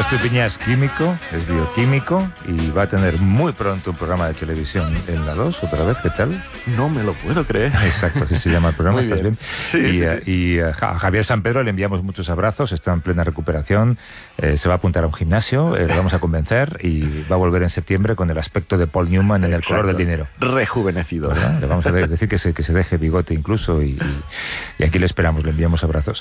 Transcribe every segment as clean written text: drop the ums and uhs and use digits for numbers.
Estupiñán es químico, es bioquímico y va a tener muy pronto un programa de televisión en la 2, otra vez, ¿qué tal? No me lo puedo creer. Exacto, así se llama el programa, ¿estás bien? Sí, Y a Javier San Pedro le enviamos muchos abrazos, está en plena recuperación, se va a apuntar a un gimnasio, le vamos a convencer y va a volver en septiembre con el aspecto de Paul Newman en El color del dinero. Rejuvenecido. ¿Verdad? Le vamos a decir que se deje bigote incluso y aquí le esperamos, le enviamos abrazos.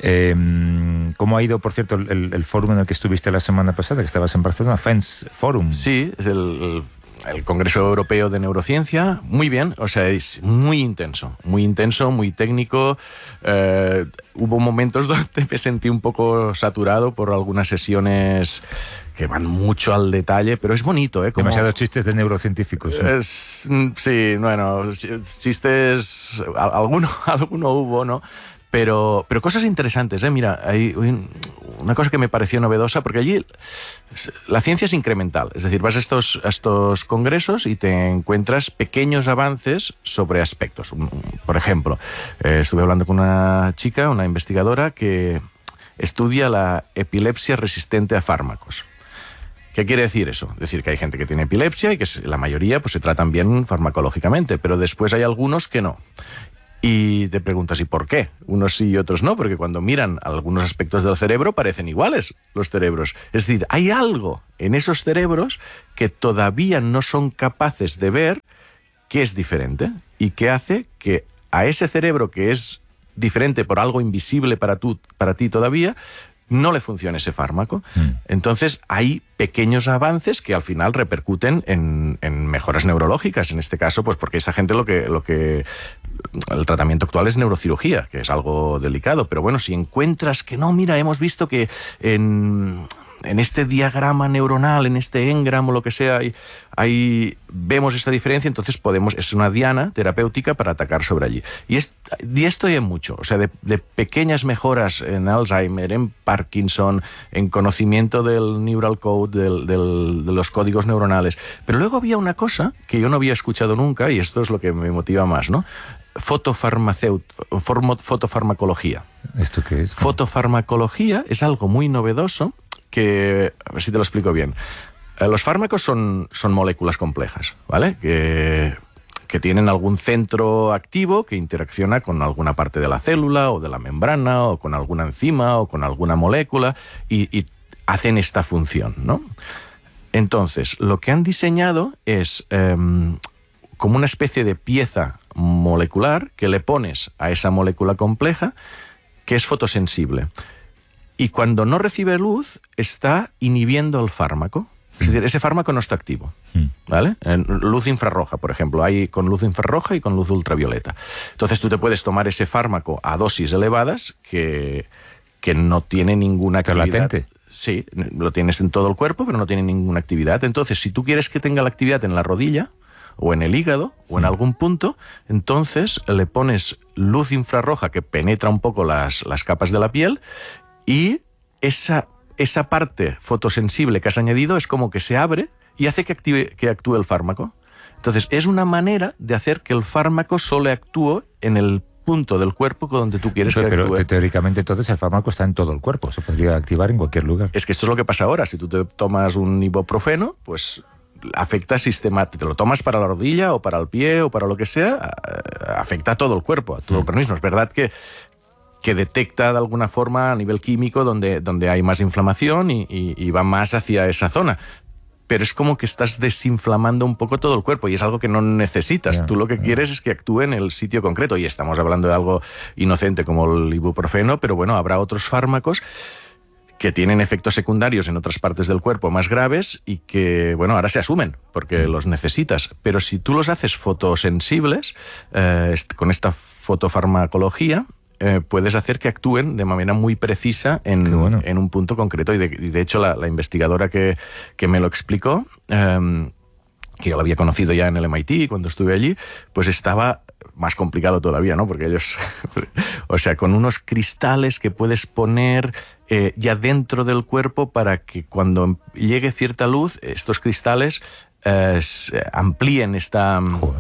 ¿Cómo ha ido, por cierto, el foro en el que estuviste la semana pasada, que estabas en Barcelona, FENS Forum? Sí, es el Congreso Europeo de Neurociencia. Muy bien, o sea, es muy intenso, muy técnico. Hubo momentos donde me sentí un poco saturado por algunas sesiones que van mucho al detalle, pero es bonito, ¿eh? Demasiados chistes de neurocientíficos. Sí, bueno, chistes, alguno hubo, ¿no? Pero cosas interesantes, ¿eh? Mira, hay una cosa que me pareció novedosa, porque allí la ciencia es incremental. Es decir, vas a estos congresos y te encuentras pequeños avances sobre aspectos. Por ejemplo, estuve hablando con una chica, una investigadora, que estudia la epilepsia resistente a fármacos. ¿Qué quiere decir eso? Es decir, que hay gente que tiene epilepsia y que la mayoría pues, se tratan bien farmacológicamente, pero después hay algunos que no. Y te preguntas, ¿y por qué? Unos sí y otros no, porque cuando miran algunos aspectos del cerebro parecen iguales los cerebros. Es decir, hay algo en esos cerebros que todavía no son capaces de ver que es diferente y que hace que a ese cerebro que es diferente por algo invisible para ti todavía, no le funciona ese fármaco. Entonces hay pequeños avances que al final repercuten en mejoras neurológicas. En este caso, pues porque esa gente lo que el tratamiento actual es neurocirugía, que es algo delicado. Pero bueno, si encuentras que no, mira, hemos visto que en este diagrama neuronal, en este engramo, lo que sea, ahí vemos esta diferencia, entonces es una diana terapéutica para atacar sobre allí. Y esto hay mucho, o sea, de pequeñas mejoras en Alzheimer, en Parkinson, en conocimiento del neural code, de los códigos neuronales. Pero luego había una cosa que yo no había escuchado nunca, y esto es lo que me motiva más, ¿no? Fotofarmacología. ¿Esto qué es? Fotofarmacología es algo muy novedoso que, a ver si te lo explico bien. Los fármacos son moléculas complejas, ¿vale? Que tienen algún centro activo que interacciona con alguna parte de la célula o de la membrana o con alguna enzima o con alguna molécula y hacen esta función, ¿no? Entonces, lo que han diseñado es como una especie de pieza molecular que le pones a esa molécula compleja que es fotosensible. Y cuando no recibe luz, está inhibiendo el fármaco. Es decir, ese fármaco no está activo, ¿vale? En luz infrarroja, por ejemplo, hay con luz infrarroja y con luz ultravioleta. Entonces tú te puedes tomar ese fármaco a dosis elevadas que no tiene ninguna actividad. ¿Está latente? Sí, lo tienes en todo el cuerpo, pero no tiene ninguna actividad. Entonces, si tú quieres que tenga la actividad en la rodilla, o en el hígado, o en algún punto, entonces le pones luz infrarroja que penetra un poco las capas de la piel y esa parte fotosensible que has añadido es como que se abre y hace que actúe el fármaco. Entonces, es una manera de hacer que el fármaco solo actúe en el punto del cuerpo donde tú quieres que actúe. Pero teóricamente entonces el fármaco está en todo el cuerpo, se podría activar en cualquier lugar. Es que esto es lo que pasa ahora. Si tú te tomas un ibuprofeno, pues afecta sistemáticamente. Te lo tomas para la rodilla o para el pie o para lo que sea, afecta a todo el cuerpo, a todo el organismo. Es verdad que detecta de alguna forma a nivel químico donde hay más inflamación y va más hacia esa zona. Pero es como que estás desinflamando un poco todo el cuerpo y es algo que no necesitas. Tú lo que quieres es que actúe en el sitio concreto. Y estamos hablando de algo inocente como el ibuprofeno, pero bueno, habrá otros fármacos que tienen efectos secundarios en otras partes del cuerpo más graves y que, bueno, ahora se asumen porque los necesitas. Pero si tú los haces fotosensibles, con esta fotofarmacología, puedes hacer que actúen de manera muy precisa en un punto concreto. Y de hecho, la investigadora que me lo explicó, que yo la había conocido ya en el MIT cuando estuve allí, pues estaba más complicado todavía, ¿no? Porque ellos, o sea, con unos cristales que puedes poner ya dentro del cuerpo para que cuando llegue cierta luz, estos cristales amplíen esta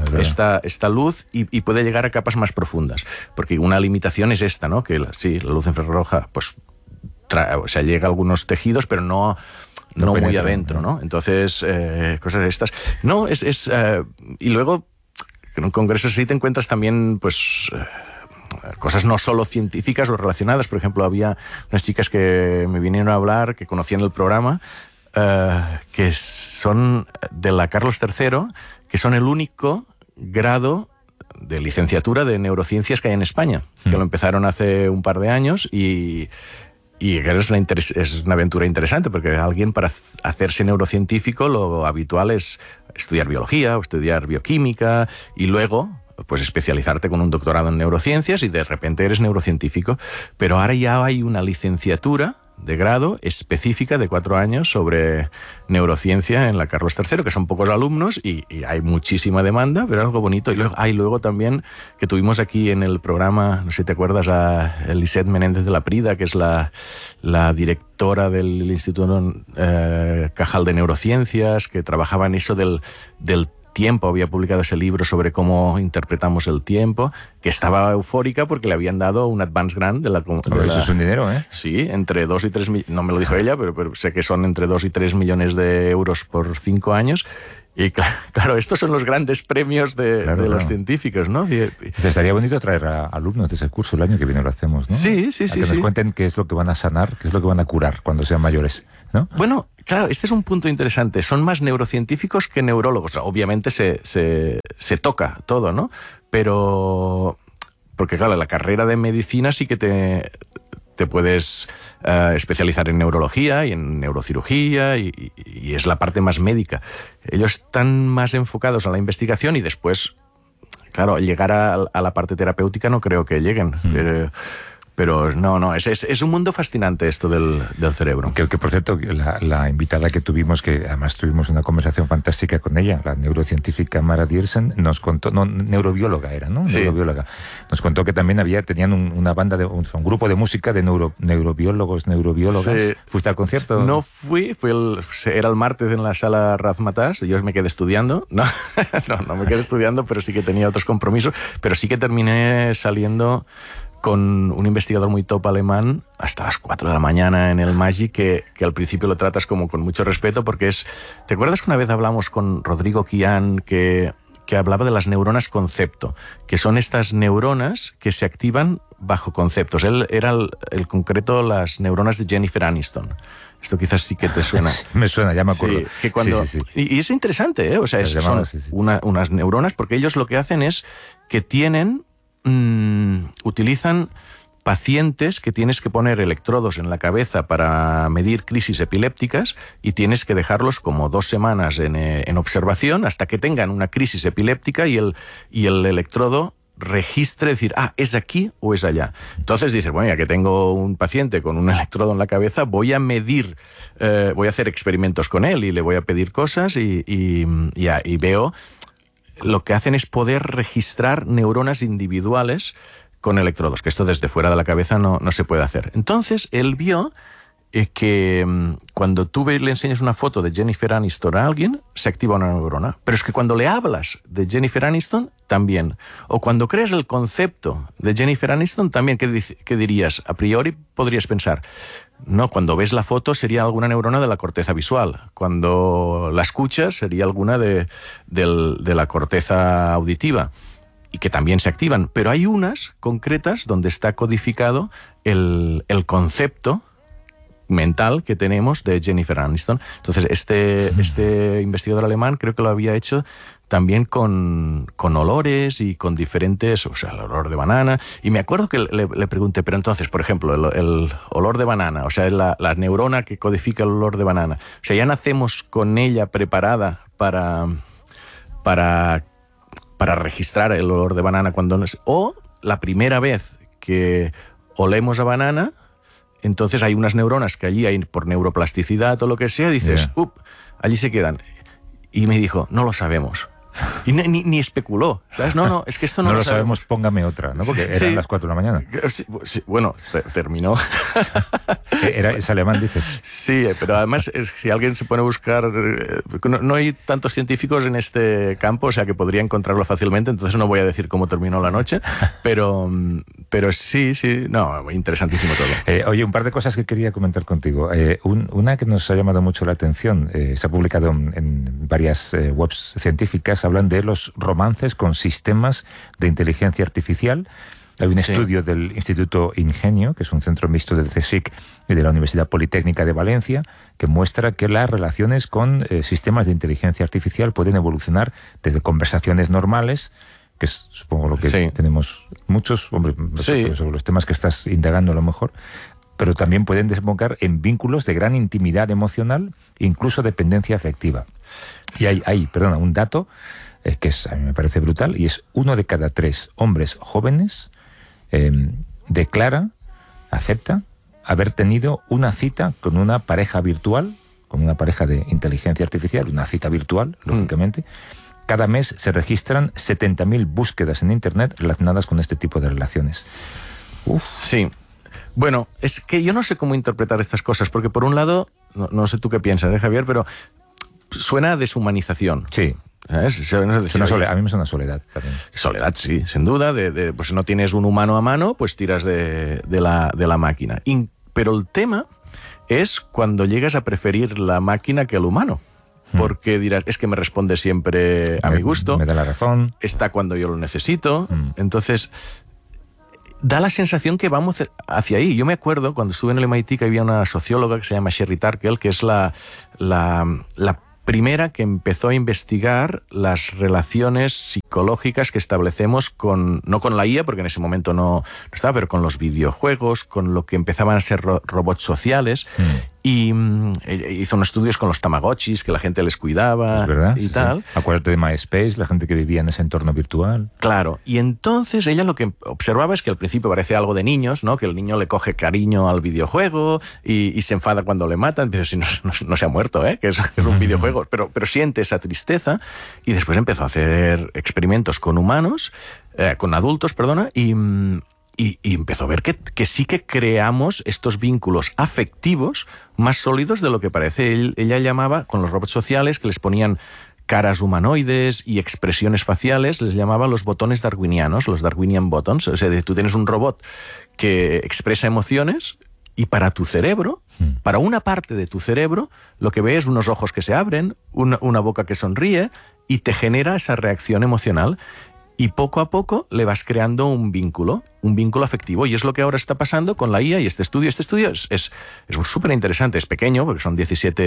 luz y puede llegar a capas más profundas. Porque una limitación es esta, ¿no? Que la luz infrarroja, pues o sea, llega a algunos tejidos, pero no muy adentro, ¿no? Entonces, cosas de estas. No, y luego, en un congreso así te encuentras también, pues, cosas no solo científicas o relacionadas. Por ejemplo, había unas chicas que me vinieron a hablar, que conocían el programa, que son de la Carlos III, que son el único grado de licenciatura de neurociencias que hay en España, que lo empezaron hace un par de años y es una aventura interesante, porque alguien para hacerse neurocientífico lo habitual es estudiar biología o estudiar bioquímica y luego pues especializarte con un doctorado en neurociencias y de repente eres neurocientífico. Pero ahora ya hay una licenciatura de grado específica de 4 años sobre neurociencia en la Carlos III, que son pocos alumnos y hay muchísima demanda, pero algo bonito. Y luego también que tuvimos aquí en el programa, no sé si te acuerdas, a Elisette Menéndez de la Prida, que es la directora del Instituto Cajal de Neurociencias, que trabajaba en eso del tiempo, había publicado ese libro sobre cómo interpretamos el tiempo, que estaba eufórica porque le habían dado un advance grant de la... Eso es un dinero, ¿eh? Sí, entre 2 y 3 millones, no me lo dijo ella, pero sé que son entre 2 y 3 millones de euros por 5 años. Y claro, estos son los grandes premios de los científicos, ¿no? Estaría bonito traer a alumnos de ese curso, el año que viene lo hacemos, ¿no? Sí. Que nos cuenten qué es lo que van a sanar, qué es lo que van a curar cuando sean mayores, ¿no? Bueno, claro, este es un punto interesante. Son más neurocientíficos que neurólogos. Obviamente se toca todo, ¿no? Pero... Porque claro, la carrera de medicina sí que te puedes especializar en neurología y en neurocirugía y es la parte más médica. Ellos están más enfocados a la investigación y después, claro, llegar a la parte terapéutica no creo que lleguen. Pero no, es un mundo fascinante esto del cerebro. Que por cierto, la invitada que tuvimos, que además tuvimos una conversación fantástica con ella, la neurocientífica Mara Diersen, nos contó, neurobióloga era, ¿no? Sí. Neurobióloga. Nos contó que también tenían una banda, un grupo de música de neurobiólogas. Sí. ¿Fuiste al concierto? No fui, era el martes en la sala Razmataz, yo me quedé estudiando, no me quedé estudiando, pero sí que tenía otros compromisos, pero sí que terminé saliendo con un investigador muy top alemán hasta las 4 de la mañana en el Magic, que al principio lo tratas como con mucho respeto, porque ¿te acuerdas que una vez hablamos con Rodrigo Quián que hablaba de las neuronas concepto, que son estas neuronas que se activan bajo conceptos? Él era el concreto las neuronas de Jennifer Aniston. Esto quizás sí que te suena. Me suena, ya me acuerdo. Sí, que cuando, sí. Y es interesante, ¿eh? O sea, son unas neuronas, porque ellos lo que hacen es que utilizan pacientes que tienes que poner electrodos en la cabeza para medir crisis epilépticas y tienes que dejarlos como 2 semanas en observación hasta que tengan una crisis epiléptica y el electrodo registre, decir, es aquí o es allá. Entonces dices, bueno, ya que tengo un paciente con un electrodo en la cabeza, voy a medir, voy a hacer experimentos con él y le voy a pedir cosas y veo... Lo que hacen es poder registrar neuronas individuales con electrodos, que esto desde fuera de la cabeza no se puede hacer. Entonces, él vio que cuando tú le enseñas una foto de Jennifer Aniston a alguien, se activa una neurona. Pero es que cuando le hablas de Jennifer Aniston, también. O cuando creas el concepto de Jennifer Aniston, también, ¿qué dirías? A priori podrías pensar... No, cuando ves la foto sería alguna neurona de la corteza visual. Cuando la escuchas sería alguna de la corteza auditiva y que también se activan. Pero hay unas concretas donde está codificado el concepto mental que tenemos de Jennifer Aniston. Entonces, este investigador alemán creo que lo había hecho también con olores y con diferentes, o sea, el olor de banana. Y me acuerdo que le pregunté, pero entonces, por ejemplo, el olor de banana, o sea, la neurona que codifica el olor de banana, o sea, ya nacemos con ella preparada para registrar el olor de banana o la primera vez que olemos a banana, entonces hay unas neuronas que allí hay por neuroplasticidad o lo que sea, dices, allí se quedan. Y me dijo, no lo sabemos. Y ni especuló, ¿sabes? No, es que esto no lo sabemos, póngame otra, ¿no? Porque eran las 4 de la mañana. Sí, bueno, terminó. ¿Es alemán, dices? Sí, pero además, si alguien se pone a buscar... No hay tantos científicos en este campo, o sea que podría encontrarlo fácilmente, entonces no voy a decir cómo terminó la noche, pero sí, no, interesantísimo todo. Oye, un par de cosas que quería comentar contigo. Una que nos ha llamado mucho la atención, se ha publicado en varias webs científicas, hablan de los romances con sistemas de inteligencia artificial. Hay un estudio del Instituto Ingenio, que es un centro mixto del CSIC y de la Universidad Politécnica de Valencia, que muestra que las relaciones con sistemas de inteligencia artificial pueden evolucionar desde conversaciones normales, que es supongo lo que tenemos muchos, hombre, sobre los temas que estás indagando a lo mejor, pero también pueden desembocar en vínculos de gran intimidad emocional, incluso dependencia afectiva. Y hay un dato que a mí me parece brutal, y es 1 de cada 3 hombres jóvenes acepta haber tenido una cita con una pareja virtual, con una pareja de inteligencia artificial, una cita virtual, lógicamente. Cada mes se registran 70.000 búsquedas en Internet relacionadas con este tipo de relaciones. Sí. Bueno, es que yo no sé cómo interpretar estas cosas, porque por un lado, no sé tú qué piensas, Javier, pero suena a deshumanización. Sí. ¿Sabes? A mí me suena soledad también. Soledad, sí, sin duda. Pues si no tienes un humano a mano, pues tiras de la máquina. Pero el tema es cuando llegas a preferir la máquina que el humano. Porque dirás, es que me responde siempre a mi gusto. Me da la razón. Está cuando yo lo necesito. Entonces, da la sensación que vamos hacia ahí. Yo me acuerdo cuando estuve en el MIT que había una socióloga que se llama Sherry Turkle, que es la primera que empezó a investigar las relaciones psicológicas que establecemos no con la IA, porque en ese momento no estaba, pero con los videojuegos, con lo que empezaban a ser robots sociales. Y hizo unos estudios con los tamagotchis, que la gente les cuidaba, ¿verdad? y tal. Acuérdate de MySpace, la gente que vivía en ese entorno virtual. Claro, y entonces ella lo que observaba es que al principio parece algo de niños, ¿no? Que el niño le coge cariño al videojuego y se enfada cuando le matan. Pero si no se ha muerto, que es un videojuego, pero siente esa tristeza. Y después empezó a hacer experimentos con humanos, con adultos, y empezó a ver que sí que creamos estos vínculos afectivos más sólidos de lo que parece. Ella llamaba, con los robots sociales, que les ponían caras humanoides y expresiones faciales, les llamaba los botones darwinianos, los Darwinian buttons. O sea, tú tienes un robot que expresa emociones y para tu cerebro, para una parte de tu cerebro, lo que ve es unos ojos que se abren, una boca que sonríe y te genera esa reacción emocional. Y poco a poco le vas creando un vínculo afectivo. Y es lo que ahora está pasando con la IA y este estudio. Este estudio es súper interesante, es pequeño, porque son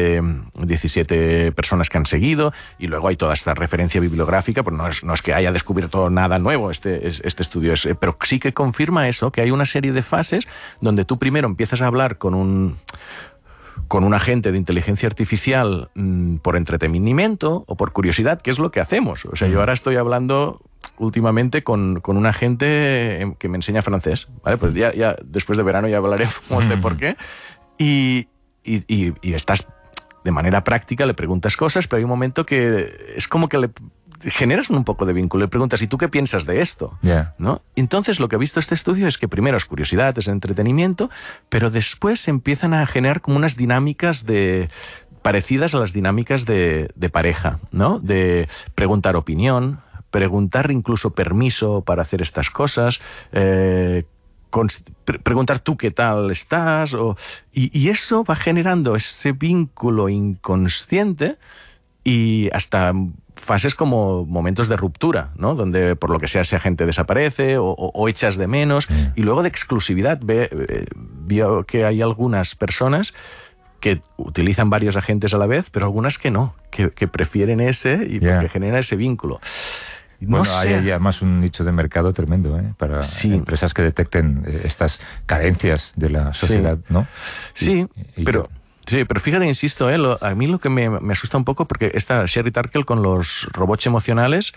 17 personas que han seguido, y luego hay toda esta referencia bibliográfica, pues no es que haya descubierto nada nuevo este estudio, pero sí que confirma eso, que hay una serie de fases donde tú primero empiezas a hablar con un agente de inteligencia artificial por entretenimiento o por curiosidad, que es lo que hacemos. O sea, yo ahora estoy hablando últimamente con un agente que me enseña francés, ¿vale? Pues ya después de verano ya hablaremos de por qué. Y estás de manera práctica, le preguntas cosas, pero hay un momento que es como que le generas un poco de vínculo, le preguntas, ¿y tú qué piensas de esto? ¿No? Entonces, lo que ha visto este estudio es que primero es curiosidad, es entretenimiento, pero después se empiezan a generar como unas dinámicas parecidas a las dinámicas de pareja, ¿no? De preguntar opinión, preguntar incluso permiso para hacer estas cosas, preguntar tú qué tal estás, y eso va generando ese vínculo inconsciente y hasta fases como momentos de ruptura, ¿no? Donde por lo que sea ese agente desaparece o echas de menos, y luego de exclusividad. Vio que hay algunas personas que utilizan varios agentes a la vez, pero algunas que no, que prefieren ese y porque genera ese vínculo. Bueno, hay además un nicho de mercado tremendo para empresas que detecten estas carencias de la sociedad, ¿no? Sí, pero fíjate, insisto, a mí lo que me asusta un poco, porque esta Sherry Turkle con los robots emocionales,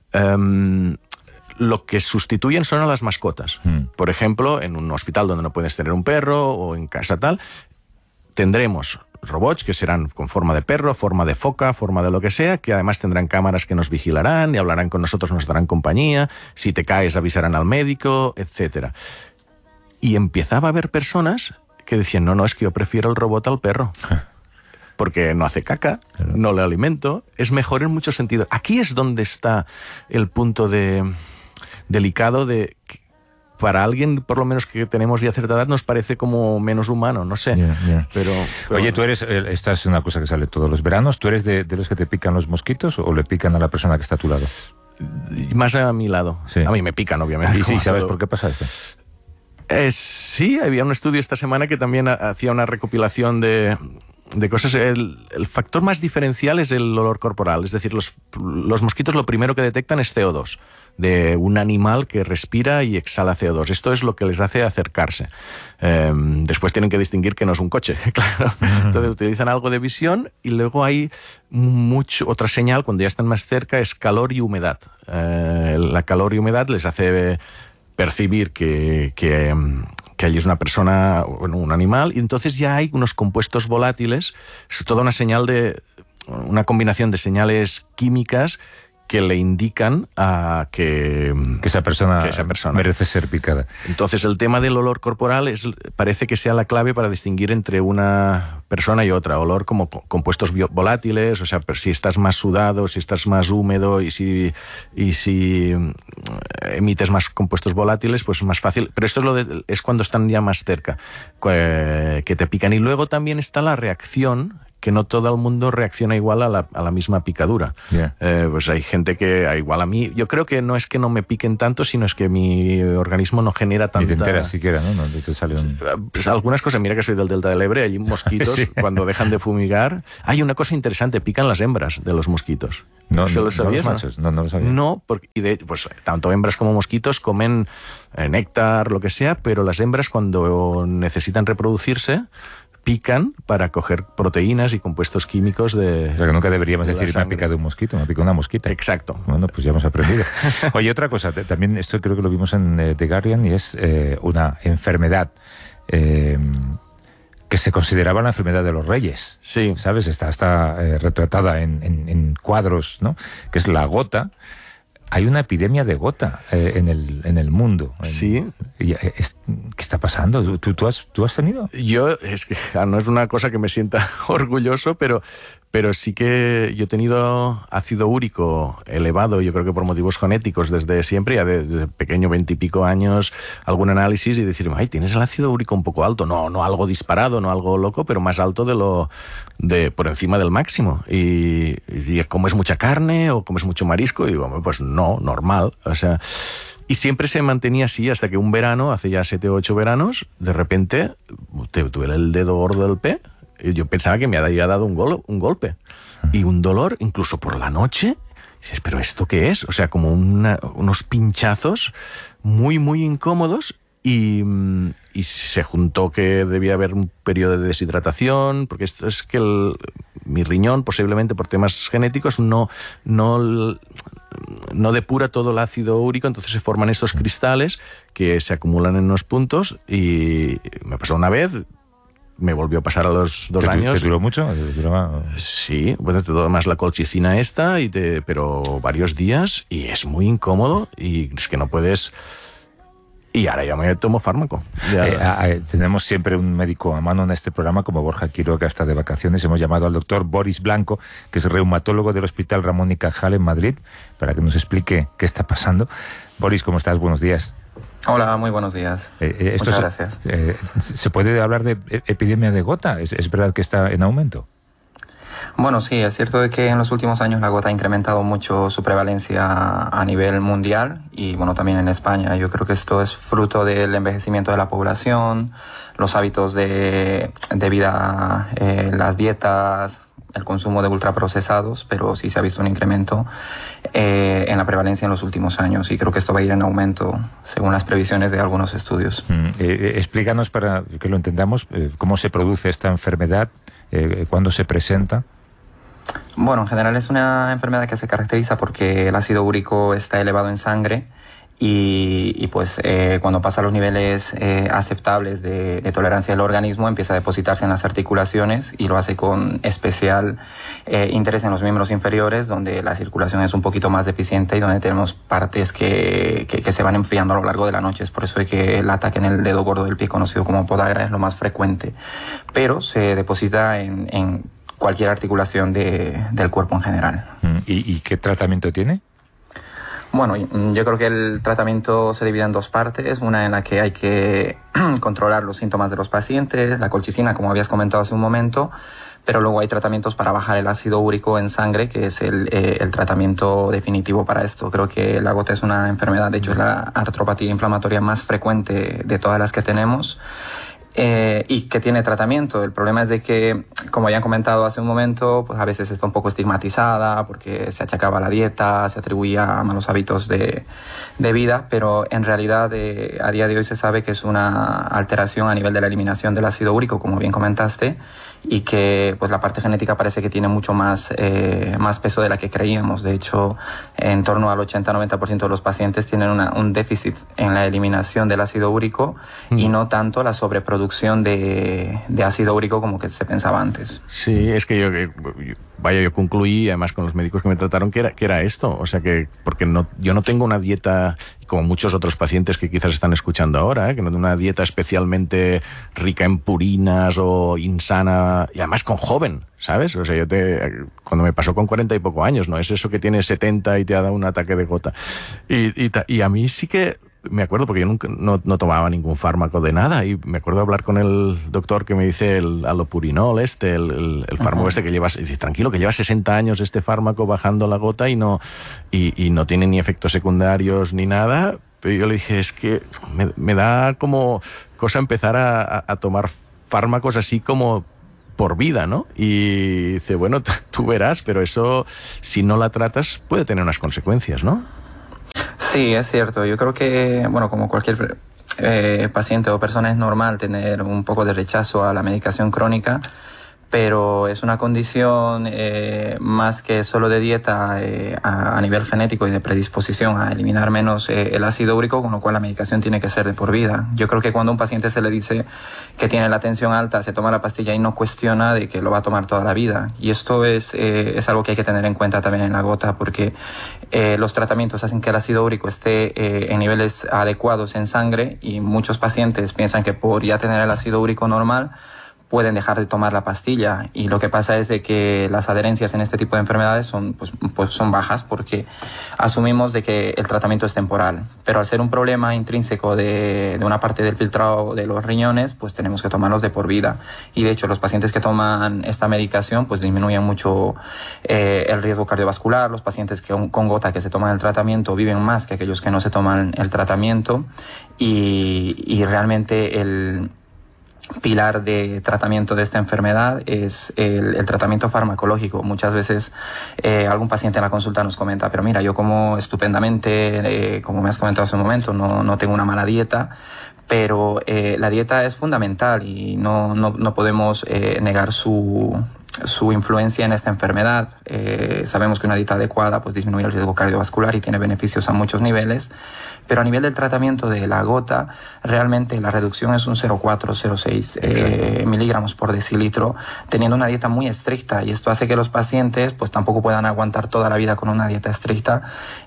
lo que sustituyen son a las mascotas. Por ejemplo, en un hospital donde no puedes tener un perro o en casa tal, tendremos robots que serán con forma de perro, forma de foca, forma de lo que sea, que además tendrán cámaras que nos vigilarán y hablarán con nosotros, nos darán compañía, si te caes avisarán al médico, etcétera. Y empezaba a haber personas que decían, no, es que yo prefiero el robot al perro. Porque no hace caca, claro, no le alimento, es mejor en muchos sentidos. Aquí es donde está el punto delicado de... Para alguien, por lo menos que tenemos ya cierta edad, nos parece como menos humano, no sé. Pero oye, tú eres, esta es una cosa que sale todos los veranos, ¿tú eres de los que te pican los mosquitos o le pican a la persona que está a tu lado? Más a mi lado. Sí. A mí me pican, obviamente. ¿Y sí, sabes por qué pasa esto? Sí, había un estudio esta semana que también hacía una recopilación de cosas. El factor más diferencial es el olor corporal. Es decir, los mosquitos lo primero que detectan es CO2, de un animal que respira y exhala CO2. Esto es lo que les hace acercarse. Después tienen que distinguir que no es un coche, claro. Entonces utilizan algo de visión y luego hay otra señal, cuando ya están más cerca, es calor y humedad. La calor y humedad les hace percibir que allí es una persona, bueno, un animal, y entonces ya hay unos compuestos volátiles, es toda una combinación de señales químicas que le indican a que esa persona merece ser picada. Entonces el tema del olor corporal parece que sea la clave para distinguir entre una persona y otra. Olor como compuestos volátiles, o sea, si estás más sudado, si estás más húmedo y si emites más compuestos volátiles, pues es más fácil. Pero esto es cuando están ya más cerca, que te pican. Y luego también está la reacción, que no todo el mundo reacciona igual a la misma picadura. Yeah. Pues hay gente que, igual a mí, yo creo que no es que no me piquen tanto, sino es que mi organismo no genera tanta... Ni te enteras siquiera, ¿no? Te sale pues algunas cosas, mira que soy del Delta del Ebre, hay mosquitos, sí, cuando dejan de fumigar. Hay una cosa interesante, pican las hembras de los mosquitos. No, ¿Se lo sabías? No, los machos, no lo sabía. No, porque pues tanto hembras como mosquitos comen néctar, lo que sea, pero las hembras cuando necesitan reproducirse pican para coger proteínas y compuestos químicos de... O sea, que nunca deberíamos decir me ha picado un mosquito, me ha picado una mosquita. Exacto. Bueno, pues ya hemos aprendido. Oye, otra cosa, también esto creo que lo vimos en The Guardian, y es una enfermedad que se consideraba la enfermedad de los reyes. Sí. ¿Sabes? Está retratada en cuadros, ¿no? Que es la gota. Hay una epidemia de gota en el mundo. Sí. ¿Qué está pasando? ¿Tú has tenido? Yo, es que no es una cosa que me sienta orgulloso, pero sí que yo he tenido ácido úrico elevado, yo creo que por motivos genéticos desde siempre, ya desde pequeño, 20 y pico años, algún análisis y decir, ay, tienes el ácido úrico un poco alto, no algo disparado, no algo loco, pero más alto por encima del máximo. Y comes mucha carne o comes mucho marisco, y digo, pues no, normal, o sea... Y siempre se mantenía así hasta que un verano, hace ya 7 o 8 veranos, de repente te duele el dedo gordo del pie. Y yo pensaba que me había dado un golpe. Y un dolor, incluso por la noche. Y dices, ¿pero esto qué es? O sea, como unos pinchazos muy, muy incómodos. Y se juntó que debía haber un periodo de deshidratación, porque esto es que mi riñón, posiblemente por temas genéticos, no depura todo el ácido úrico, entonces se forman estos cristales que se acumulan en unos puntos, y me pasó una vez, me volvió a pasar a los 2 años. ¿Te duró mucho? Sí, bueno, te tomas la colchicina esta, pero varios días, y es muy incómodo, y es que no puedes... Y ahora ya me tomo fármaco. Tenemos siempre un médico a mano en este programa, como Borja Quiroga, está de vacaciones. Hemos llamado al doctor Boris Blanco, que es reumatólogo del Hospital Ramón y Cajal en Madrid, para que nos explique qué está pasando. Boris, ¿cómo estás? Buenos días. Hola, muy buenos días. Muchas gracias. ¿Se puede hablar de epidemia de gota? ¿Es verdad que está en aumento? Bueno, sí, es cierto de que en los últimos años la gota ha incrementado mucho su prevalencia a nivel mundial y bueno, también en España. Yo creo que esto es fruto del envejecimiento de la población, los hábitos de vida, las dietas, el consumo de ultraprocesados, pero sí se ha visto un incremento en la prevalencia en los últimos años, y creo que esto va a ir en aumento según las previsiones de algunos estudios. Explícanos, para que lo entendamos, cómo se produce esta enfermedad, cuándo se presenta. Bueno, en general es una enfermedad que se caracteriza porque el ácido úrico está elevado en sangre y pues cuando pasa a los niveles aceptables de tolerancia del organismo, empieza a depositarse en las articulaciones y lo hace con especial interés en los miembros inferiores, donde la circulación es un poquito más deficiente y donde tenemos partes que se van enfriando a lo largo de la noche. Es por eso que el ataque en el dedo gordo del pie, conocido como podagra, es lo más frecuente, pero se deposita en cualquier articulación del cuerpo en general. ¿Y qué tratamiento tiene? Bueno, yo creo que el tratamiento se divide en dos partes. Una en la que hay que controlar los síntomas de los pacientes, la colchicina, como habías comentado hace un momento, pero luego hay tratamientos para bajar el ácido úrico en sangre, que es el tratamiento definitivo para esto. Creo que la gota es una enfermedad, de hecho es la artropatía inflamatoria más frecuente de todas las que tenemos. Y que tiene tratamiento. El problema es de que, como ya han comentado hace un momento, pues a veces está un poco estigmatizada porque se achacaba a la dieta, se atribuía a malos hábitos de vida, pero en realidad a día de hoy se sabe que es una alteración a nivel de la eliminación del ácido úrico, como bien comentaste, y que pues la parte genética parece que tiene mucho más peso de la que creíamos. De hecho, en torno al 80-90% de los pacientes tienen un déficit en la eliminación del ácido úrico y no tanto la sobreproducción de ácido úrico como que se pensaba antes. Sí, es que yo concluí, además con los médicos que me trataron, que era esto. O sea que, porque yo no tengo una dieta, como muchos otros pacientes que quizás están escuchando ahora, que no tengo una dieta especialmente rica en purinas o insana, y además con joven, ¿sabes? O sea, cuando me pasó con 40 y poco años, no es eso que tienes 70 y te ha dado un ataque de gota. Y a mí sí que me acuerdo, porque yo nunca no tomaba ningún fármaco de nada, y me acuerdo hablar con el doctor que me dice el alopurinol, el fármaco que llevas, y dice, tranquilo, que lleva 60 años este fármaco bajando la gota y no tiene ni efectos secundarios ni nada. Pero yo le dije, es que me da como cosa empezar a tomar fármacos así como por vida, ¿no? Y dice, bueno, tú verás, pero eso, si no la tratas, puede tener unas consecuencias, ¿no? Sí, es cierto. Yo creo que, bueno, como cualquier paciente o persona, es normal tener un poco de rechazo a la medicación crónica, pero es una condición más que solo de dieta a nivel genético y de predisposición a eliminar menos el ácido úrico, con lo cual la medicación tiene que ser de por vida. Yo creo que cuando a un paciente se le dice que tiene la tensión alta, se toma la pastilla y no cuestiona de que lo va a tomar toda la vida. Y esto es algo que hay que tener en cuenta también en la gota, porque los tratamientos hacen que el ácido úrico esté en niveles adecuados en sangre, y muchos pacientes piensan que por ya tener el ácido úrico normal pueden dejar de tomar la pastilla, y lo que pasa es de que las adherencias en este tipo de enfermedades son bajas, porque asumimos de que el tratamiento es temporal, pero al ser un problema intrínseco de una parte del filtrado de los riñones, pues tenemos que tomarlos de por vida. Y de hecho los pacientes que toman esta medicación pues disminuyen mucho el riesgo cardiovascular. Los pacientes con gota que se toman el tratamiento viven más que aquellos que no se toman el tratamiento, y realmente el pilar de tratamiento de esta enfermedad es el tratamiento farmacológico. Muchas veces algún paciente en la consulta nos comenta, pero mira, yo como estupendamente, como me has comentado hace un momento, no tengo una mala dieta, pero la dieta es fundamental y no podemos negar su influencia en esta enfermedad. Sabemos que una dieta adecuada pues disminuye el riesgo cardiovascular y tiene beneficios a muchos niveles, pero a nivel del tratamiento de la gota, realmente la reducción es un 0,4-0,6 miligramos por decilitro, teniendo una dieta muy estricta, y esto hace que los pacientes pues tampoco puedan aguantar toda la vida con una dieta estricta,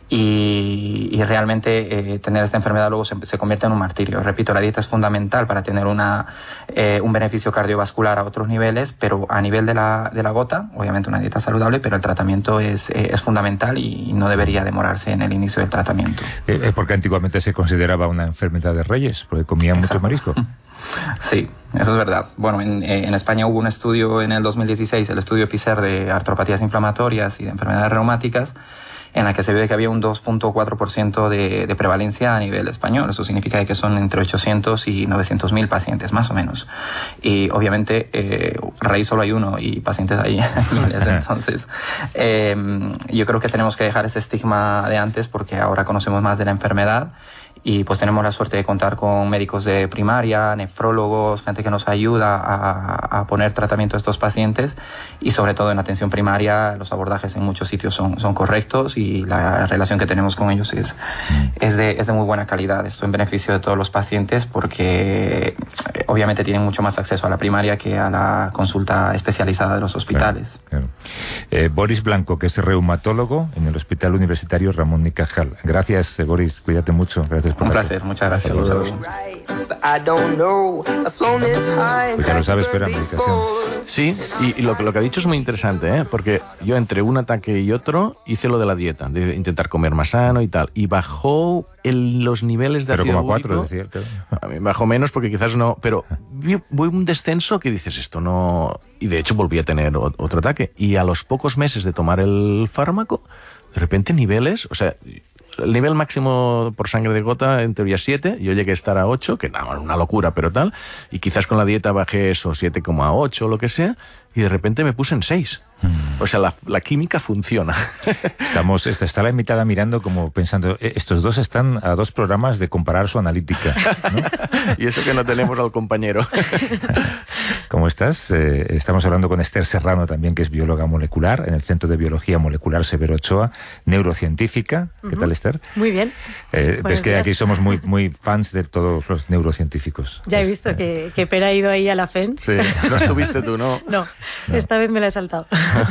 y realmente tener esta enfermedad luego se convierte en un martirio. Repito, la dieta es fundamental para tener un beneficio cardiovascular a otros niveles, pero a nivel de la gota, obviamente una dieta saludable, pero el tratamiento es fundamental y no debería demorarse en el inicio del tratamiento. Porque antiguamente se consideraba una enfermedad de reyes, porque comían mucho marisco. Sí, eso es verdad. Bueno, en España hubo un estudio en el 2016, el estudio PISER de artropatías inflamatorias y de enfermedades reumáticas, en la que se ve que había un 2,4% de prevalencia a nivel español. Eso significa que son entre 800 y 900.000 pacientes, más o menos. Y obviamente, rey solo hay uno y pacientes hay miles. Entonces, yo creo que tenemos que dejar ese estigma de antes, porque ahora conocemos más de la enfermedad y pues tenemos la suerte de contar con médicos de primaria, nefrólogos, gente que nos ayuda a poner tratamiento a estos pacientes, y sobre todo en atención primaria los abordajes en muchos sitios son correctos y la relación que tenemos con ellos es de muy buena calidad. Esto en beneficio de todos los pacientes porque obviamente tienen mucho más acceso a la primaria que a la consulta especializada de los hospitales. Claro. Boris Blanco, que es reumatólogo en el Hospital Universitario Ramón y Cajal. Gracias, Boris, cuídate mucho. Gracias por un placer, muchas gracias. Pues ya lo sabes, pero medicación. Sí, y lo que ha dicho es muy interesante, porque yo entre un ataque y otro hice lo de la dieta, de intentar comer más sano y tal, y bajó los niveles de ácido úrico. 0,4 decía, claro. A mí bajó menos porque quizás no, pero voy un descenso que dices esto no, y de hecho volví a tener otro ataque, y a los pocos meses de tomar el fármaco, de repente niveles, o sea, el nivel máximo por sangre de gota en teoría 7, yo llegué a estar a 8, que nada, una locura, pero tal, y quizás con la dieta bajé eso, 7,8 o lo que sea, y de repente me puse en 6. O sea, la química funciona. Está la invitada mirando como pensando, estos dos están a 2 programas de comparar su analítica, ¿no? Y eso que no tenemos al compañero. ¿Cómo estás? Estamos hablando con Esther Serrano también, que es bióloga molecular en el Centro de Biología Molecular Severo Ochoa, neurocientífica. ¿Qué tal, Esther? Muy bien. Ves que aquí somos muy fans de todos los neurocientíficos. Ya he visto que Pera ha ido ahí a la FENS. Sí, no estuviste tú, ¿no? No, esta vez me la he saltado.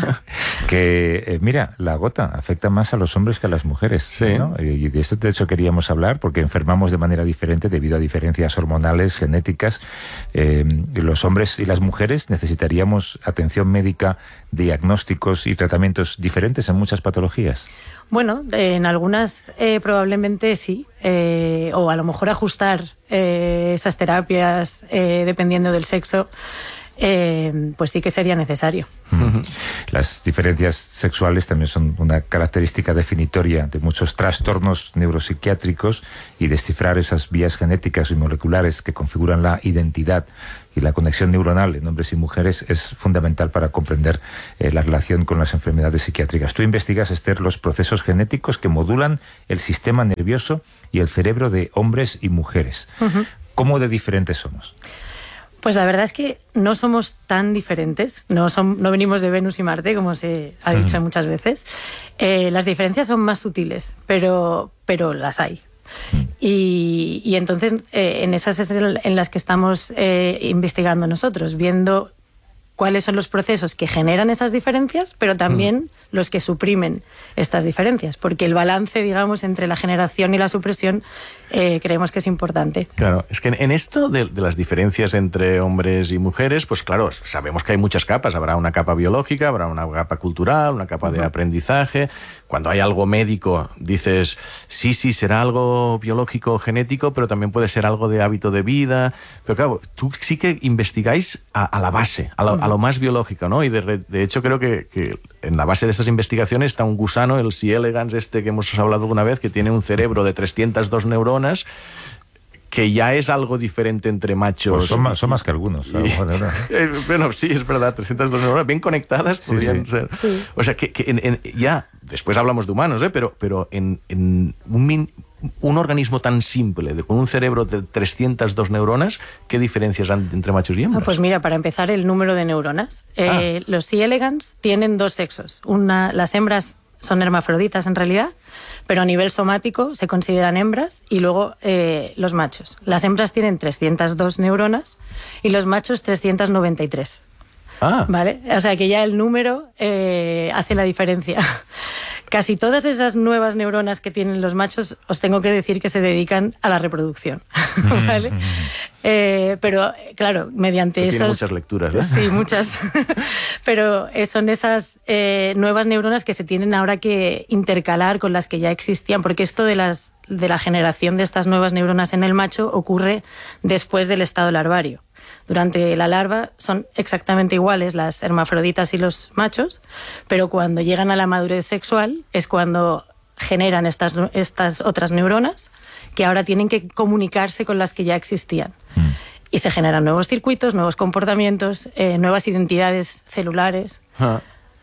Que, mira, la gota afecta más a los hombres que a las mujeres, sí, ¿no? Y de esto, de hecho, queríamos hablar porque enfermamos de manera diferente debido a diferencias hormonales, genéticas. Los hombres y las mujeres necesitaríamos atención médica, diagnósticos y tratamientos diferentes en muchas patologías. Bueno, en algunas probablemente sí, o a lo mejor ajustar esas terapias dependiendo del sexo. Pues sí que sería necesario. Las diferencias sexuales también son una característica definitoria de muchos trastornos neuropsiquiátricos, y descifrar esas vías genéticas y moleculares que configuran la identidad y la conexión neuronal en hombres y mujeres es fundamental para comprender la relación con las enfermedades psiquiátricas. Tú investigas, Esther, los procesos genéticos que modulan el sistema nervioso y el cerebro de hombres y mujeres. ¿Cómo de diferentes somos? Pues la verdad es que no somos tan diferentes, no venimos de Venus y Marte, como se ha dicho muchas veces. Las diferencias son más sutiles, pero las hay. Y entonces en esas es en las que estamos investigando nosotros, viendo cuáles son los procesos que generan esas diferencias, pero también los que suprimen estas diferencias, porque el balance, digamos, entre la generación y la supresión creemos que es importante. Claro, es que en esto de las diferencias entre hombres y mujeres, pues claro, sabemos que hay muchas capas. Habrá una capa biológica, habrá una capa cultural, una capa de aprendizaje. Cuando hay algo médico, dices, sí, será algo biológico o genético, pero también puede ser algo de hábito de vida. Pero claro, tú sí que investigáis a la base, a lo más biológico, ¿no? Y de hecho creo que en la base de estas investigaciones está un gusano, el C. elegans, que hemos hablado alguna vez, que tiene un cerebro de 302 neuronas, que ya es algo diferente entre machos. Pues son más que algunos. Bueno, sí, es verdad, 302 neuronas bien conectadas podrían ser. Sí. O sea, que ya, después hablamos de humanos, pero en un organismo tan simple, con un cerebro de 302 neuronas, ¿qué diferencias hay entre machos y hembras? Pues mira, para empezar, el número de neuronas. Los C. elegans tienen 2 sexos. Las hembras son hermafroditas en realidad, pero a nivel somático se consideran hembras, y luego los machos. Las hembras tienen 302 neuronas y los machos 393. ¿Vale? O sea que ya el número hace la diferencia. Casi todas esas nuevas neuronas que tienen los machos, os tengo que decir que se dedican a la reproducción, ¿vale? Pero, claro, mediante tiene muchas lecturas, ¿eh? Sí, muchas. Pero son esas nuevas neuronas que se tienen ahora que intercalar con las que ya existían, porque esto de la generación de estas nuevas neuronas en el macho ocurre después del estado larvario. Durante la larva son exactamente iguales las hermafroditas y los machos, pero cuando llegan a la madurez sexual es cuando generan estas otras neuronas que ahora tienen que comunicarse con las que ya existían. Y se generan nuevos circuitos, nuevos comportamientos, nuevas identidades celulares.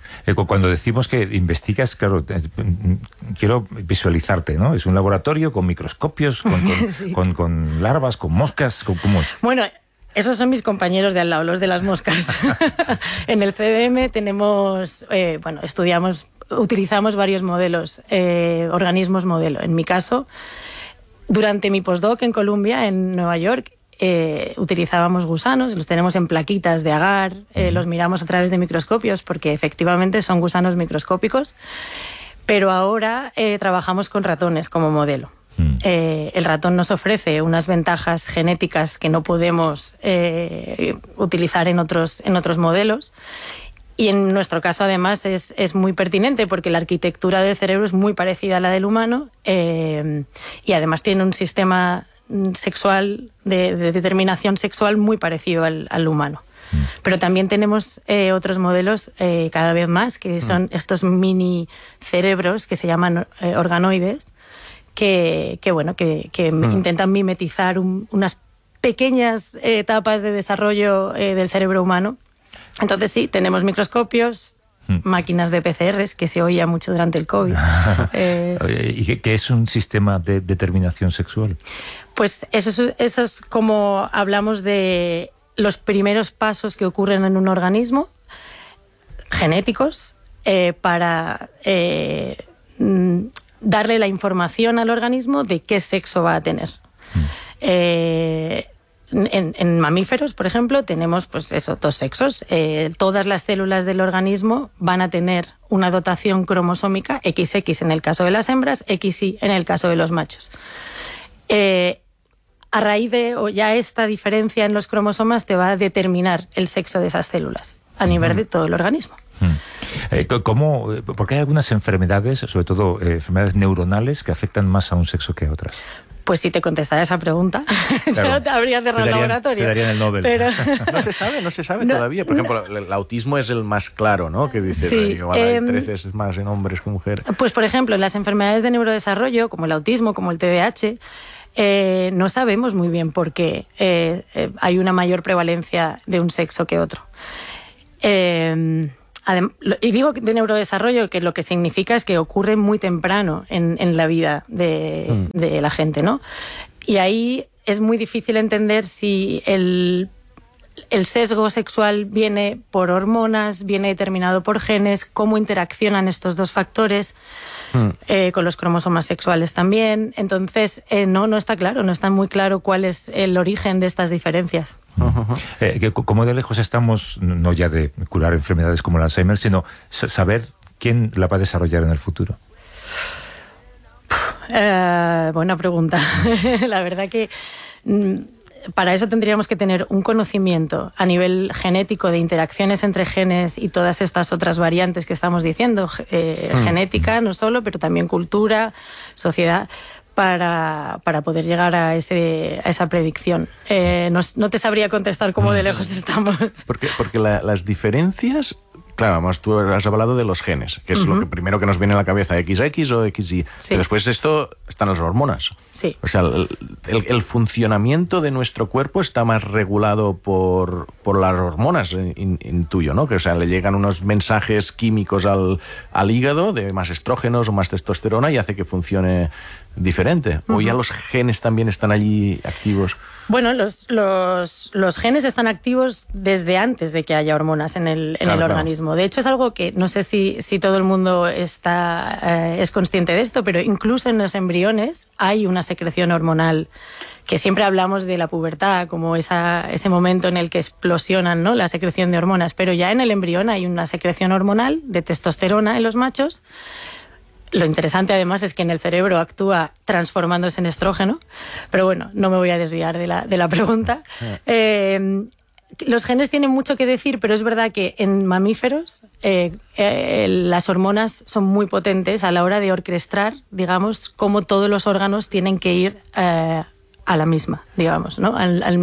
Cuando decimos que investigas, claro, quiero visualizarte, ¿no? Es un laboratorio con microscopios, Sí. con larvas, con moscas, ¿cómo es? Bueno, esos son mis compañeros de al lado, los de las moscas. En el CDM tenemos, utilizamos varios modelos, organismos modelo. En mi caso, durante mi postdoc en Columbia, en Nueva York, utilizábamos gusanos, los tenemos en plaquitas de agar, los miramos a través de microscopios porque efectivamente son gusanos microscópicos, pero ahora trabajamos con ratones como modelo. El ratón nos ofrece unas ventajas genéticas que no podemos utilizar en otros modelos. Y en nuestro caso, además, es muy pertinente porque la arquitectura del cerebro es muy parecida a la del humano y además tiene un sistema sexual, de determinación sexual muy parecido al humano. Pero también tenemos otros modelos cada vez más, que son estos mini cerebros que se llaman organoides, que intentan mimetizar unas pequeñas etapas de desarrollo del cerebro humano. Entonces sí, tenemos microscopios, máquinas de PCRs, que se oía mucho durante el COVID. ¿Y qué es un sistema de determinación sexual? Pues eso es como hablamos de los primeros pasos que ocurren en un organismo, genéticos, para darle la información al organismo de qué sexo va a tener. En mamíferos, por ejemplo, tenemos dos sexos. Todas las células del organismo van a tener una dotación cromosómica XX en el caso de las hembras, XY en el caso de los machos. A raíz de ya esta diferencia en los cromosomas te va a determinar el sexo de esas células a nivel de todo el organismo. Porque hay algunas enfermedades, sobre todo enfermedades neuronales, que afectan más a un sexo que a otras. Pues si te contestara esa pregunta, claro, ya te habría cerrado el laboratorio. Te darían el Nobel. Pero... No se sabe todavía. Por ejemplo, el autismo es el más claro, ¿no? Que dices, sí, igual hay 13 veces más en hombres que mujeres. Pues, por ejemplo, en las enfermedades de neurodesarrollo, como el autismo, como el TDAH, no sabemos muy bien por qué hay una mayor prevalencia de un sexo que otro. Y digo de neurodesarrollo, que lo que significa es que ocurre muy temprano en la vida de la gente, ¿no? Y ahí es muy difícil entender si el sesgo sexual viene por hormonas, viene determinado por genes, cómo interaccionan estos dos factores, con los cromosomas sexuales también. Entonces, no está claro, no está muy claro cuál es el origen de estas diferencias. ¿Cómo de lejos estamos, no ya de curar enfermedades como el Alzheimer, sino saber quién la va a desarrollar en el futuro? Buena pregunta. La verdad que para eso tendríamos que tener un conocimiento a nivel genético de interacciones entre genes y todas estas otras variantes que estamos diciendo, genética no solo, pero también cultura, sociedad, para poder llegar a esa predicción. No te sabría contestar cómo de lejos estamos. Porque las diferencias... Claro, además tú has hablado de los genes, que es lo que primero que nos viene a la cabeza, XX o XY. Sí. Pero después de esto están las hormonas. Sí. O sea, el funcionamiento de nuestro cuerpo está más regulado por las hormonas, intuyo, ¿no? Que, o sea, le llegan unos mensajes químicos al hígado de más estrógenos o más testosterona y hace que funcione diferente. ¿O ya los genes también están allí activos? Bueno, los genes están activos desde antes de que haya hormonas en el organismo. De hecho, es algo que no sé si todo el mundo es consciente de esto, pero incluso en los embriones hay una secreción hormonal, que siempre hablamos de la pubertad como ese momento en el que explosionan, ¿no?, la secreción de hormonas, pero ya en el embrión hay una secreción hormonal de testosterona en los machos. Lo interesante, además, es que en el cerebro actúa transformándose en estrógeno. Pero bueno, no me voy a desviar de la pregunta. Los genes tienen mucho que decir, pero es verdad que en mamíferos las hormonas son muy potentes a la hora de orquestar, digamos, cómo todos los órganos tienen que ir a la misma, digamos, ¿no? La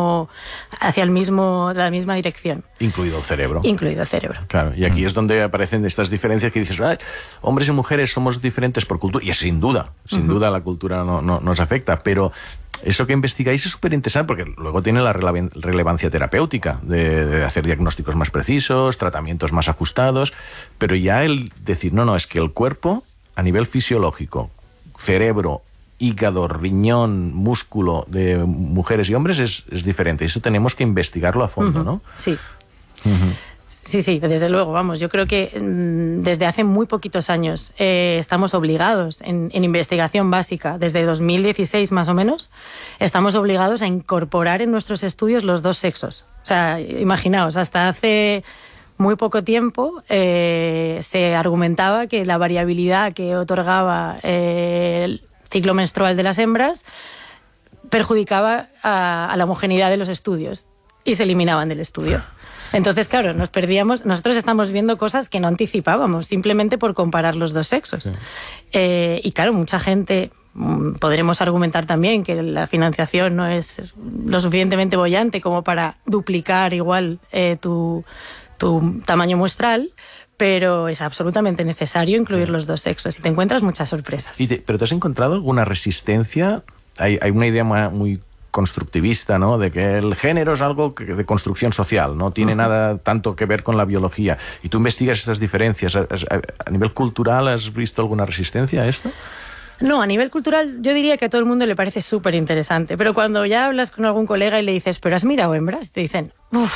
misma dirección. Incluido el cerebro. Incluido el cerebro. Claro, y aquí es donde aparecen estas diferencias que dices, hombres y mujeres somos diferentes por cultura, y sin duda la cultura no nos afecta, pero eso que investigáis es súper interesante porque luego tiene la relevancia terapéutica de hacer diagnósticos más precisos, tratamientos más ajustados, pero ya el decir, no, es que el cuerpo a nivel fisiológico, cerebro, hígado, riñón, músculo de mujeres y hombres es diferente. Eso tenemos que investigarlo a fondo, ¿no? Sí. Sí, desde luego, vamos. Yo creo que desde hace muy poquitos años estamos obligados en investigación básica, desde 2016 más o menos, estamos obligados a incorporar en nuestros estudios los dos sexos. O sea, imaginaos, hasta hace muy poco tiempo se argumentaba que la variabilidad que otorgaba el ciclo menstrual de las hembras perjudicaba a la homogeneidad de los estudios y se eliminaban del estudio. Entonces, claro, nos perdíamos. Nosotros estamos viendo cosas que no anticipábamos, simplemente por comparar los dos sexos. Sí. Y claro, mucha gente, podremos argumentar también que la financiación no es lo suficientemente boyante como para duplicar igual tu tamaño muestral, pero es absolutamente necesario incluir los dos sexos y te encuentras muchas sorpresas. ¿Pero te has encontrado alguna resistencia? Hay una idea muy constructivista, ¿no? De que el género es algo de construcción social, no tiene nada tanto que ver con la biología. Y tú investigas estas diferencias. ¿A nivel cultural has visto alguna resistencia a esto? No, a nivel cultural yo diría que a todo el mundo le parece súper interesante, pero cuando ya hablas con algún colega y le dices, ¿pero has mirado hembras? Te dicen, uff.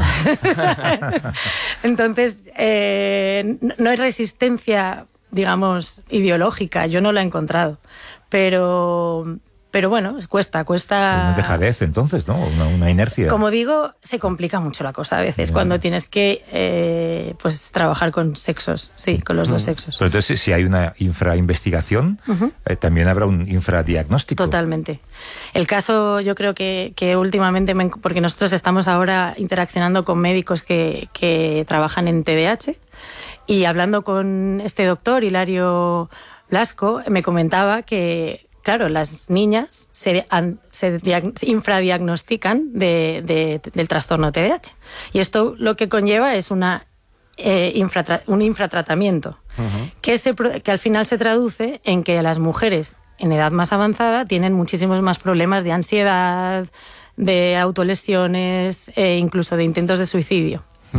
Entonces, no hay resistencia, digamos, ideológica, yo no la he encontrado, pero bueno, cuesta. Una dejadez, entonces, ¿no? Una inercia. Como digo, se complica mucho la cosa a veces cuando tienes que pues trabajar con sexos, sí, con los dos sexos. Pero entonces, si hay una infrainvestigación, también habrá un infradiagnóstico. Totalmente. El caso, yo creo que últimamente, porque nosotros estamos ahora interaccionando con médicos que trabajan en TDAH, y hablando con este doctor, Hilario Blasco, me comentaba que claro, las niñas se infradiagnostican del trastorno TDAH. Y esto lo que conlleva es un infratratamiento, que al final se traduce en que las mujeres en edad más avanzada tienen muchísimos más problemas de ansiedad, de autolesiones, incluso de intentos de suicidio.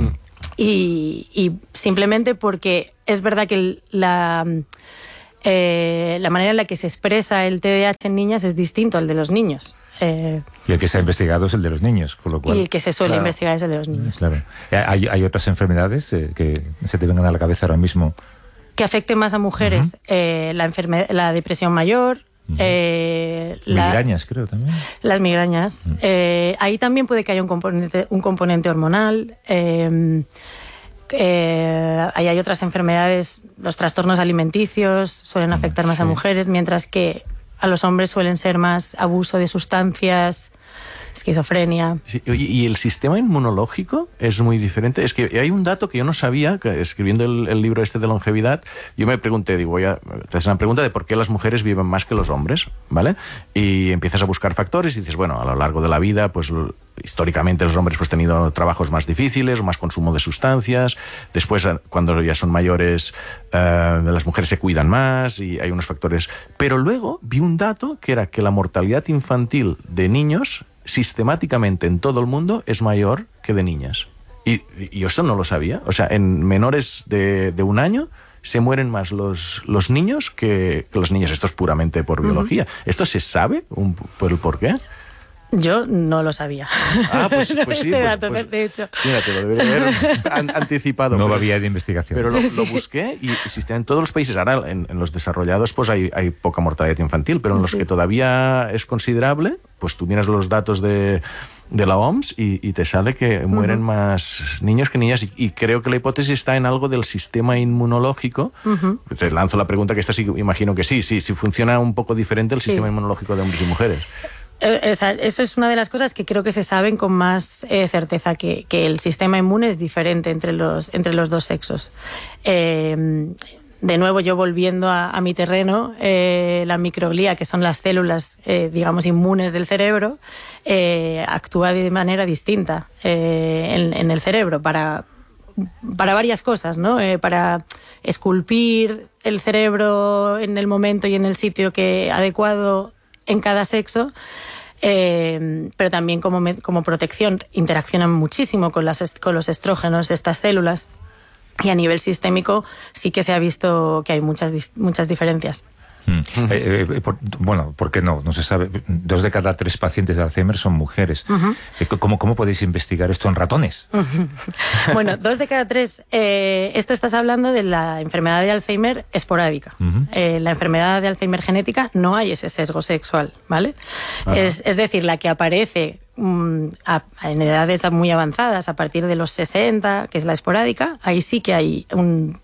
Y simplemente porque es verdad que la manera en la que se expresa el TDAH en niñas es distinto al de los niños. Y el que se ha investigado es el de los niños, con lo cual... Y el que se suele investigar es el de los niños. Claro. ¿Hay otras enfermedades que se te vengan a la cabeza ahora mismo? Que afecten más a mujeres. La depresión mayor... migrañas, creo, también. Las migrañas. Ahí también puede que haya un componente hormonal. Ahí hay otras enfermedades, los trastornos alimenticios suelen afectar más a mujeres, mientras que a los hombres suelen ser más abuso de sustancias, esquizofrenia. Sí, oye, ¿y el sistema inmunológico es muy diferente? Es que hay un dato que yo no sabía, que escribiendo el libro este de longevidad, yo me pregunté, te haces una pregunta de por qué las mujeres viven más que los hombres, ¿vale? Y empiezas a buscar factores y dices, bueno, a lo largo de la vida, pues históricamente los hombres pues tenido trabajos más difíciles, más consumo de sustancias, después cuando ya son mayores las mujeres se cuidan más y hay unos factores. Pero luego vi un dato que era que la mortalidad infantil de niños sistemáticamente en todo el mundo es mayor que de niñas. Y yo eso no lo sabía. O sea, en menores de un año se mueren más los niños que los niños. Esto es puramente por biología. ¿Esto se sabe por qué? Yo no lo sabía. Pues sí. Dato, de hecho. Fíjate, lo debería haber anticipado. No había de investigación. Pero lo busqué y existen en todos los países. Ahora, en los desarrollados, pues hay poca mortalidad infantil, pero en los que todavía es considerable, pues tú miras los datos de la OMS y te sale que mueren más niños que niñas. Y creo que la hipótesis está en algo del sistema inmunológico. Te lanzo la pregunta, que esta sí, imagino que sí funciona un poco diferente el sistema inmunológico de hombres y mujeres. Eso es una de las cosas que creo que se saben con más certeza, que el sistema inmune es diferente entre los dos sexos. De de nuevo yo volviendo a mi terreno, la microglía, que son las células, digamos, inmunes del cerebro, actúa de manera distinta en el cerebro para varias cosas, ¿no? Para esculpir el cerebro en el momento y en el sitio adecuado en cada sexo, pero también como protección. Interaccionan muchísimo con los estrógenos, estas células, y a nivel sistémico sí que se ha visto que hay muchas diferencias. Bueno, ¿por qué no? No se sabe. 2 de cada 3 pacientes de Alzheimer son mujeres. ¿Cómo podéis investigar esto en ratones? Bueno, 2 de cada 3. Esto estás hablando de la enfermedad de Alzheimer esporádica. La enfermedad de Alzheimer genética no hay ese sesgo sexual, ¿vale? Es decir, la que aparece en edades muy avanzadas, a partir de los 60, que es la esporádica, ahí sí que hay un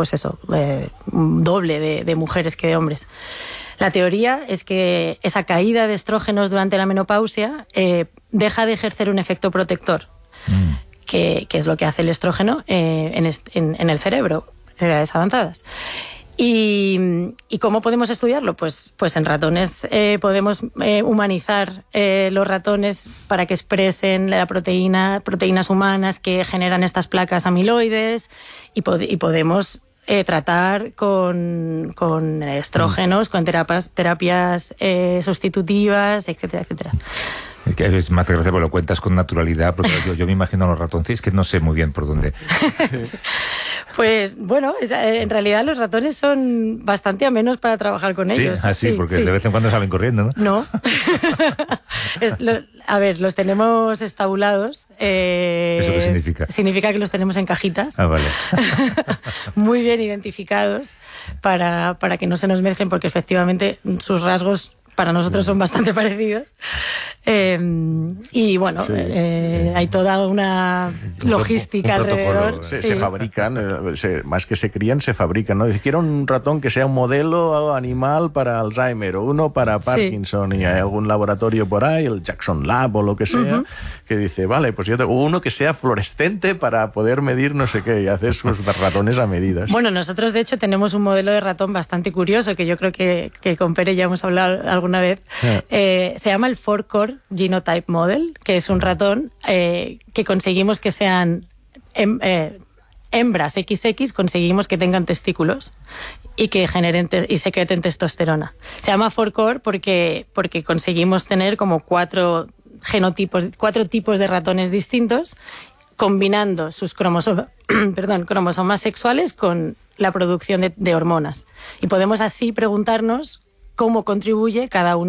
doble de mujeres que de hombres. La teoría es que esa caída de estrógenos durante la menopausia deja de ejercer un efecto protector, que es lo que hace el estrógeno en el cerebro en edades avanzadas. ¿Y cómo podemos estudiarlo? Pues en ratones podemos humanizar los ratones para que expresen proteínas humanas que generan estas placas amiloides, y podemos tratar con estrógenos, con terapias sustitutivas, etcétera, etcétera. Es más gracioso porque lo cuentas con naturalidad, porque yo me imagino a los ratones, que no sé muy bien por dónde. Pues bueno, en realidad los ratones son bastante amenos para trabajar con ellos. Sí, porque de vez en cuando salen corriendo, ¿no? No. A ver, los tenemos estabulados. ¿Eso qué significa? Significa que los tenemos en cajitas. Ah, vale. Muy bien identificados para que no se nos mezclen, porque efectivamente sus rasgos para nosotros son bastante parecidos. Y bueno, hay toda una logística alrededor. Se fabrican, más que se crían, se fabrican, ¿no? Si quiero un ratón que sea un modelo animal para Alzheimer o uno para Parkinson, y hay algún laboratorio por ahí, el Jackson Lab o lo que sea, que dice, vale, pues yo tengo uno que sea fluorescente para poder medir no sé qué, y hacer sus ratones a medidas. Bueno, nosotros de hecho tenemos un modelo de ratón bastante curioso, que yo creo que con Pere ya hemos hablado alguna vez. Se llama el 4-Core Genotype Model, que es un ratón que conseguimos que sean hembras XX, conseguimos que tengan testículos y que generen y secreten testosterona. Se llama 4-Core porque conseguimos tener como 4 tipos de ratones distintos, combinando sus cromosomas sexuales con la producción de hormonas. Y podemos así preguntarnos cómo contribuye cada uno